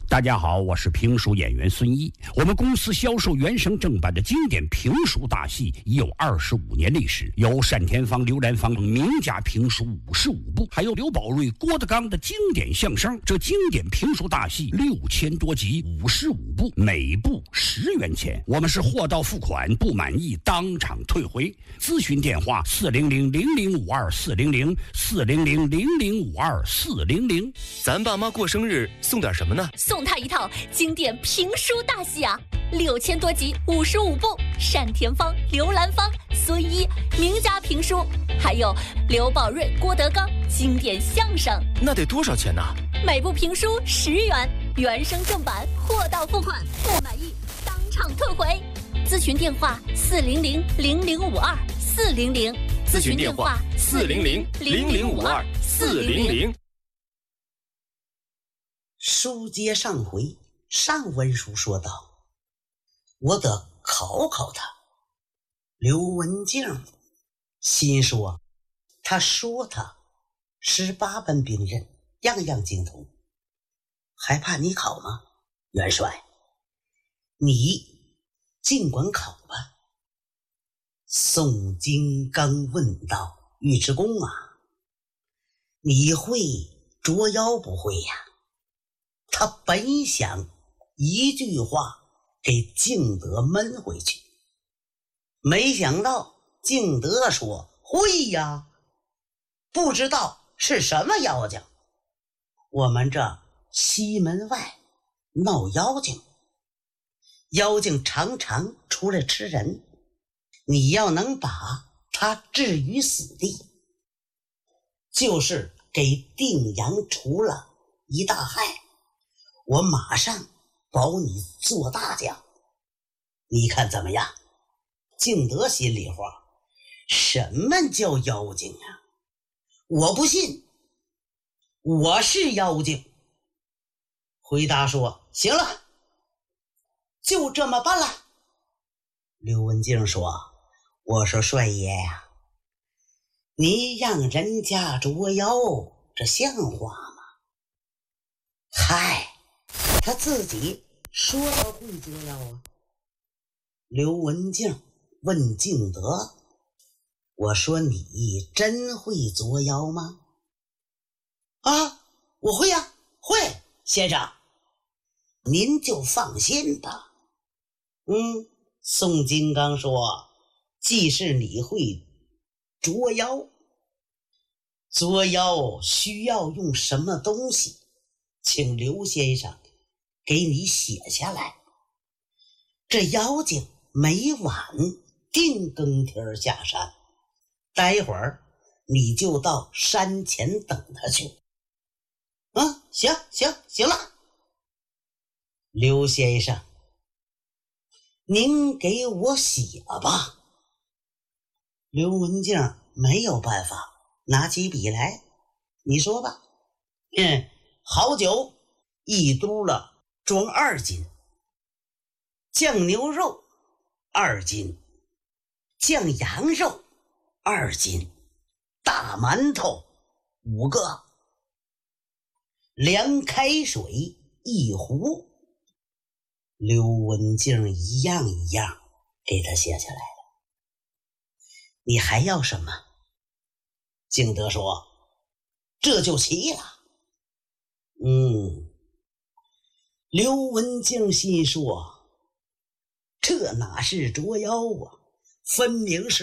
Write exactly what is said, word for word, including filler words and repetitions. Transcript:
大家好，我是评书演员孙一。我们公司销售原声正版的经典评书大戏已有二十五年历史，有单田芳、刘兰芳名家评书五十五部，还有刘宝瑞、郭德纲的经典相声。这经典评书大戏六千多集，五十五部，每部十元钱。我们是货到付款，不满意当场退回。咨询电话：四零零零零五二四零零四零零零零五二四零零。 咱爸妈过生日送点什么呢？ 送他一套经典评书大戏啊，六千多集，五十五部，单田芳、刘兰芳、孙一名家评书，还有刘宝瑞、郭德纲经典相声。 那得多少钱呢？ 每部评书十元，原声正版，货到付款，不满意当场退回。咨询电话：四零零零零五二四零零。 咨询电话：四零零零零五二四零零。 书接上回，上文书说道：“我得考考他。”刘文静心说：“他说他十八般兵刃，样样精通，还怕你考吗？元帅，你尽管考吧。”宋金刚问道：“尉迟恭啊，你会捉妖不会呀？”他本想一句话给敬德闷回去，没想到敬德说：“会呀，不知道是什么妖精。我们这西门外闹妖精，妖精常常出来吃人，你要能把他置于死地，就是给定阳除了一大害，我马上保你做大将，你看怎么样？”敬德心里话：什么叫妖精啊？我不信我是妖精。回答说：“行了，就这么办了。”刘文静说：“我说帅爷呀，你让人家捉妖，这像话吗？嗨，他自己说他会捉妖啊。”刘文静问敬德：“我说你真会捉妖吗？”“啊，我会呀，会，先生，您就放心吧。”嗯，宋金刚说：“既是你会捉妖，捉妖需要用什么东西，请刘先生给你写下来。这妖精每晚定更天下山，待会儿你就到山前等他去。”“嗯，行行行了，刘先生，您给我写吧。”刘文静没有办法，拿起笔来：“你说吧。”“嗯，好酒一嘟了装二斤，酱牛肉二斤，酱羊肉二斤，大馒头五个，凉开水一壶。”刘文静一样一样给他写下来了。“你还要什么？”敬德说：“这就齐了。”嗯，刘文静心说：“这哪是捉妖啊，分明是